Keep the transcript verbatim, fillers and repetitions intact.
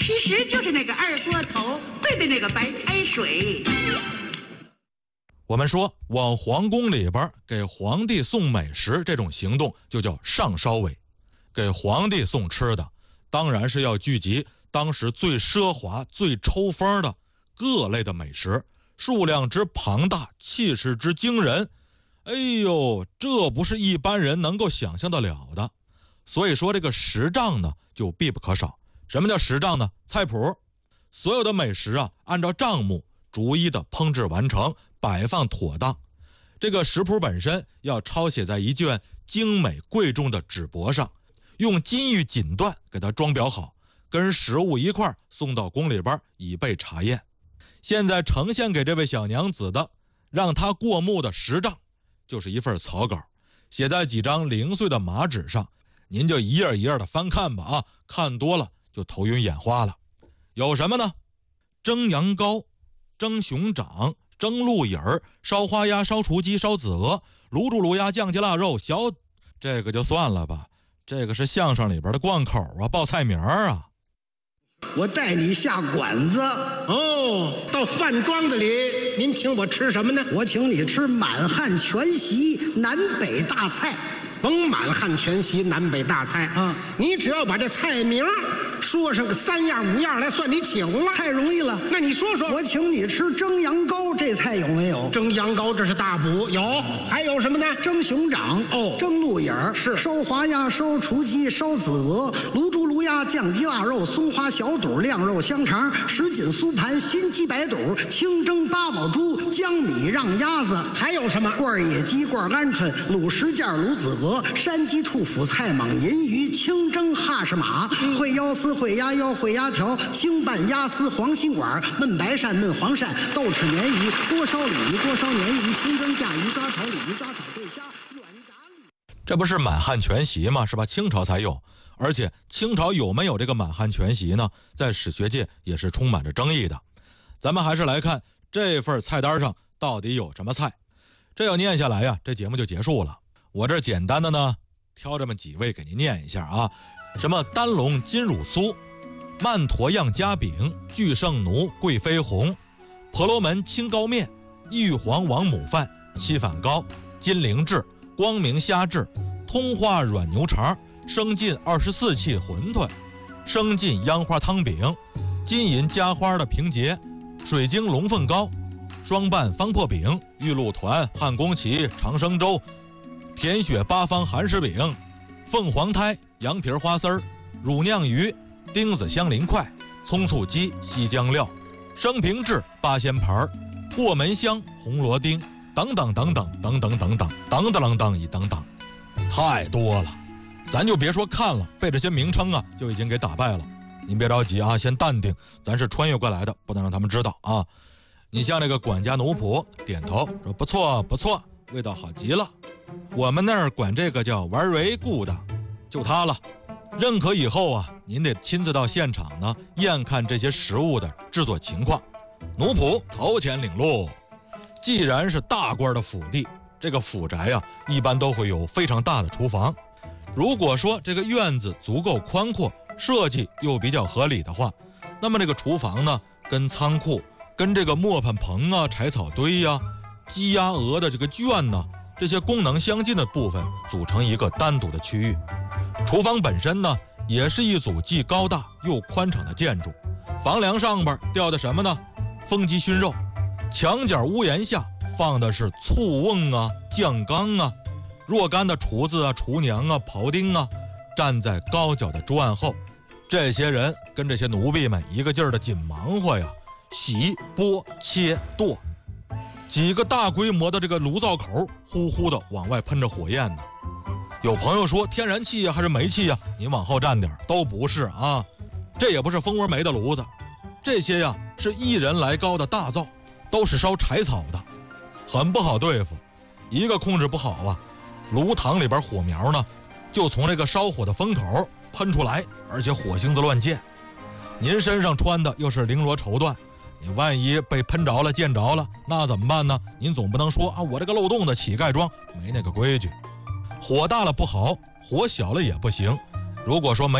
其实就是那个二锅头兑的那个白开水。 我们说往皇宫里边给皇帝送美食，这种行动就叫上烧尾。给皇帝送吃的，当然是要聚集当时最奢华最抽风的各类的美食，数量之庞大，气势之惊人，哎呦，这不是一般人能够想象得了的。所以说这个食账呢就必不可少。什么叫食账呢？菜谱，所有的美食啊按照账目逐一的烹制完成，摆放妥当。这个食谱本身要抄写在一卷精美贵重的纸帛上，用金玉锦缎给它装裱好，跟食物一块送到宫里边以备查验。现在呈现给这位小娘子的让她过目的食账，就是一份草稿，写在几张零碎的麻纸上，您就一页一页的翻看吧啊，看多了就头晕眼花了。有什么呢？蒸羊羔、蒸熊掌、蒸鹿眼儿、烧花鸭、烧雏鸡、烧子鹅、卤煮卤鸭、酱鸡腊肉、小……这个就算了吧，这个是相声里边的贯口啊，报菜名啊。 我带你下馆子哦，到饭庄子里，您请我吃什么呢？ 我请你吃满汉全席南北大菜。 甭满汉全席南北大菜啊，你只要把这菜名说上个三样五样来，算你请了。 太容易了， 那你说说。 我请你吃蒸羊羔，这菜有没有？ 蒸羊羔这是大补，有。还有什么呢？ 蒸熊掌， 哦， 蒸鹿眼儿， 是。 烧花鸭，烧雏鸡，烧子鹅，卤煮卤鸭，酱鸡腊肉，松花小肚，晾肉香肠，什锦酥盘，新鸡白肚，清蒸八宝猪，江米让鸭子。 还有什么？ 罐野鸡，罐鹌鹑，卤什件，卤子鹅，山鸡兔脯菜蟒银鱼，清蒸哈士马，烩腰丝，烩鸭腰，烩鸭条，清拌鸭丝，黄心管，焖白鳝，焖黄鳝，豆豉鲶鱼，锅烧鲤鱼，锅烧鲶鱼，清蒸架鱼，抓炒鲤鱼，抓炒对虾，软炸鲤。 这不是满汉全席吗？是吧？清朝才有。而且清朝有没有这个满汉全席呢？在史学界也是充满着争议的。咱们还是来看这份菜单上到底有什么菜。这要念下来呀，这节目就结束了。我这简单的呢挑这么几位给您念一下啊，什么丹龙金乳酥、曼陀样夹饼、聚圣奴贵妃红、婆罗门清糕面、玉皇王母饭、七反糕、金陵炙、光明虾炙、通化软牛肠、生进二十四气馄饨、生进秧花汤饼、金银夹花的平节、水晶龙凤糕、双拌方破饼、玉露团、汉宫旗、长生粥、甜雪八方韩式饼、凤凰胎、羊皮花丝儿、乳酿鱼、丁子香菱块、葱醋鸡、西姜料、生平制八仙盘、过门香、红螺丁等等等等等等等等等等等一等等，太多了，咱就别说看了，被这些名称啊就已经给打败了。您别着急啊，先淡定，咱是穿越过来的，不能让他们知道啊。你像那个管家奴仆点头说不错不错，味道好极了。我们那儿管这个叫玩 very good， 就它了。认可以后啊，您得亲自到现场呢，验看这些食物的制作情况。奴仆头前领路。既然是大官的府邸，这个府宅啊，一般都会有非常大的厨房。如果说这个院子足够宽阔，设计又比较合理的话，那么这个厨房呢，跟仓库、跟这个磨盘棚啊、柴草堆呀、啊、鸡鸭鹅的这个圈呢，这些功能相近的部分组成一个单独的区域。厨房本身呢，也是一组既高大又宽敞的建筑。房梁上边吊的什么呢？风鸡熏肉。墙角屋檐下放的是醋瓮啊、酱缸啊。若干的厨子啊、厨娘啊、庖丁啊，站在高脚的桌案后，这些人跟这些奴婢们一个劲儿的紧忙活呀，洗、剥、切、剁。几个大规模的这个炉灶口呼呼的往外喷着火焰呢。有朋友说天然气呀、啊、还是煤气呀、啊？你往后站点，都不是啊。这也不是蜂窝煤的炉子，这些呀是一人来高的大灶，都是烧柴草的，很不好对付。一个控制不好啊，炉膛里边火苗呢就从这个烧火的风口喷出来，而且火星子乱溅。您身上穿的又是绫罗绸缎，你万一被喷着了、溅着了，那怎么办呢？您总不能说啊，我这个漏洞的乞丐装，没那个规矩。火大了不好，火小了也不行。如果说没